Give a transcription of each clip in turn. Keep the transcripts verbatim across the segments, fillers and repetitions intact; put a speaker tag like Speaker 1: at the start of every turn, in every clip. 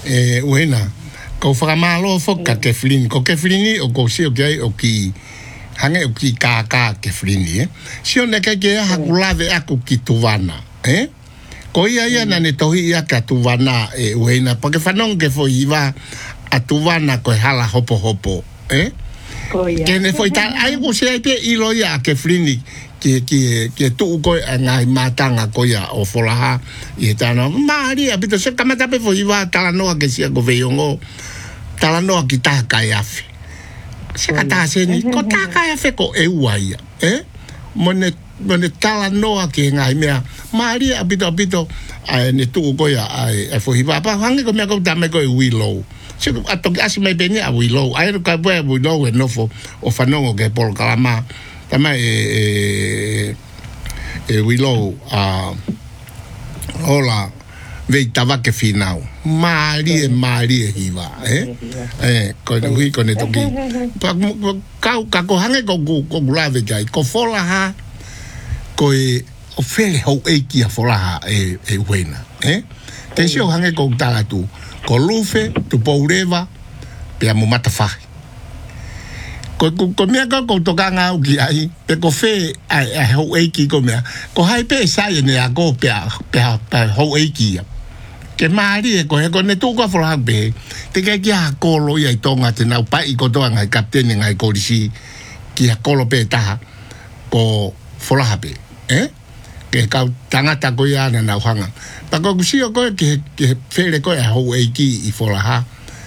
Speaker 1: e uena ko whakamalo foka ke flini ko ke flini o ko sio ke o ki hange o ki kaka ke flini eh sio ne ke ke hakulave aku ki tuvana eh ko ia ia na ne tohi ia ka tuvana e uena porque fanong ke foi iva a tuvana ko hala hopo hopo eh que ne foi tal ai ko se te ilo ia ke flini que que que tu ko ngai matanga ko ya o folaha e tana mari apito se kamata pe foi va talano que sia go veiongo talano ki ta kaiafe se kata se ni ko ta kaiafe ko e uaia eh mone mone talano que ngai mea mari apito apito ai ne tu ko ya ai foi va pa hangi ko me ko dame ko wilo se ato asi mai bene a wilo ai ko bo wilo e no fo o fanongo que por calama tama e e e wilo a hola veitava que final mari e mari e hiva eh eh con hui con eto ki pa ka ka ko hange ko ko grave jai ko fola ha ko e o fele ho e ki a fola ha e e buena eh te si o hange ko tala tu ko lufe tu poureva pe amo matafa ko ko mea ko ko toka nga uki ai pe ko fe ai ai ho eki ko mea ko hai pe sai ne a ko pe pe pe ho eki ke mari e ko he ko ne tu ko fora be te ke kia ko lo ia tonga te na pa i ko to nga kapten nga ko disi kia ko lo pe ta ko fora be eh ke ka tanga ta ko ia na na hanga pa ko si ko ke ke fe le ko ho eki i fora ha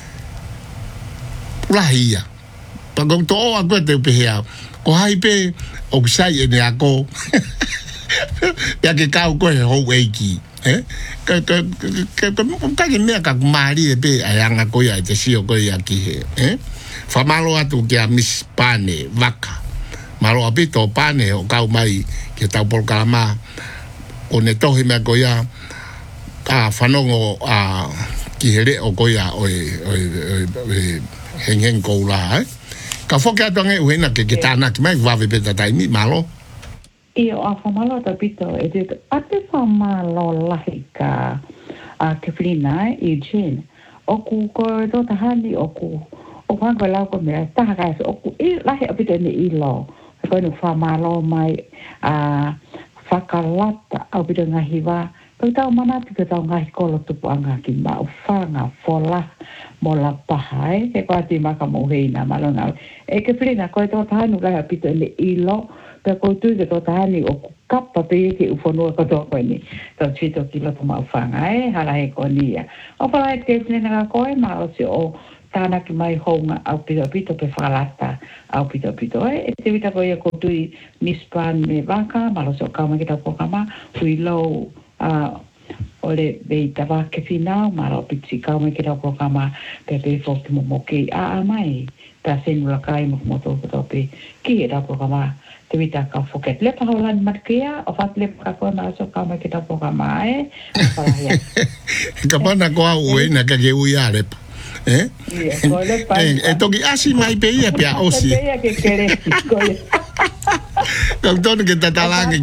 Speaker 1: la ia Pago to a ko te pehea ko hai pe o sai ne ako ya ke ka ko ho weki eh ka ka ka ka ke me ka mari pe ayanga ko ya te si ko ya ki eh fa malo atu ke a mis pane vaca malo apito pane o ka mai ke ta por kalama o ne to me ko ya a fanongo a ki hele o ko ya o o hengen ko la eh ka foke atonge uena ke kitana ki mai vave beta tai mi malo
Speaker 2: io a famalo ta pito e de ate famalo lahika a ke flina e jen o ku ko do ta hani o ku o pa ko la ko me ta ka o ku i lahi apito ni ilo ko no famalo mai a fakalata au pito ngahiwa ko ta mana pito ta ngai ko lo tu anga ki ma o fanga fola mola pahai e ko ati maka mo heina malona e ke plena ko to tanu la pito le ilo pe ko tu ke to tani o kappa pe ke u fono ko to ko ni to chito kilo to ma fanga e hala e ko nia o pala e ke plena ko e ma o se o tana ki mai honga au pito pito pe falata au pito pito e te vita ko e ko tu mispan me vaka malo se o kama ki ta ko kama uilo a ole beita va ke final maro pitsi ka me ke ko kama pe pe fo ki mo moke a mai ta sen la kai mo mo to to pe ki era ko kama te vita ka fo ke le pa holan markia o fat le ka ko ma so ka me ke ko kama e para ya
Speaker 1: ka pana ko au e na ka ke u ya le eh e to ki asi mai pe ia pe osi
Speaker 2: pe ia ke kere ko
Speaker 1: ka to ke ta talange